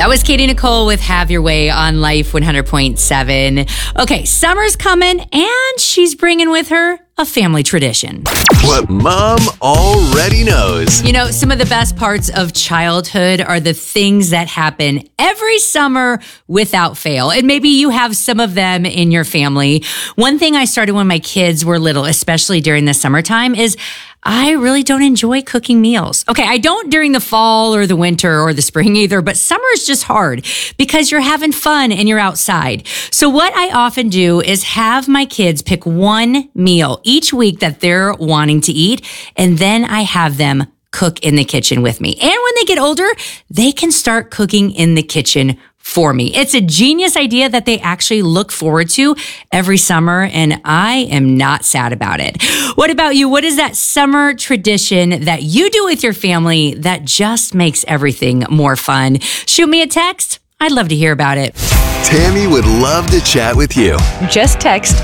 That was Katie Nicole with Have Your Way on Life 100.7. Okay, summer's coming and she's bringing with her a family tradition. What Mom already knows. You know, some of the best parts of childhood are the things that happen every summer without fail. And maybe you have some of them in your family. One thing I started when my kids were little, especially during the summertime, is I really don't enjoy cooking meals. Okay, I don't during the fall or the winter or the spring either, but summer is just hard because you're having fun and you're outside. So what I often do is have my kids pick one meal each week that they're wanting to eat, and then I have them cook in the kitchen with me. And when they get older, they can start cooking in the kitchen for me. It's a genius idea that they actually look forward to every summer, and I am not sad about it. What about you? What is that summer tradition that you do with your family that just makes everything more fun? Shoot me a text. I'd love to hear about it. Tammy would love to chat with you. Just text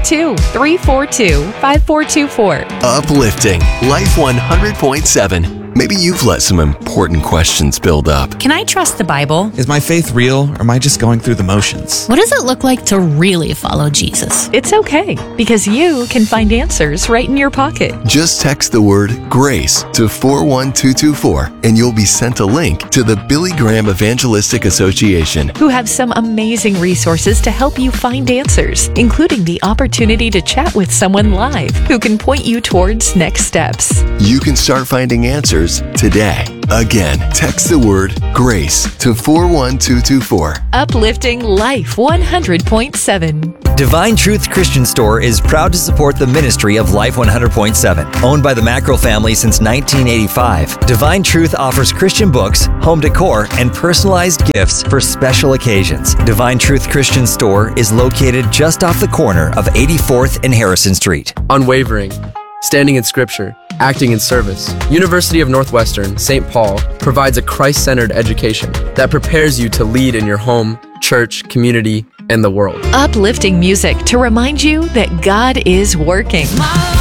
402-342-5424. Uplifting Life 100.7. Maybe you've let some important questions build up. Can I trust the Bible? Is my faith real, or am I just going through the motions? What does it look like to really follow Jesus? It's okay, because you can find answers right in your pocket. Just text the word GRACE to 41224 and you'll be sent a link to the Billy Graham Evangelistic Association, Who have some amazing resources to help you find answers, including the opportunity to chat with someone live who can point you towards next steps. You can start finding answers today. Again, text the word GRACE to 41224. Uplifting Life 100.7. Divine Truth Christian Store is proud to support the ministry of Life 100.7. Owned by the Mackerel family since 1985, Divine Truth offers Christian books, home decor, and personalized gifts for special occasions. Divine Truth Christian Store is located just off the corner of 84th and Harrison Street. Unwavering, standing in Scripture, acting in service. University of Northwestern, St. Paul provides a Christ-centered education that prepares you to lead in your home, church, community, and the world. Uplifting music to remind you that God is working.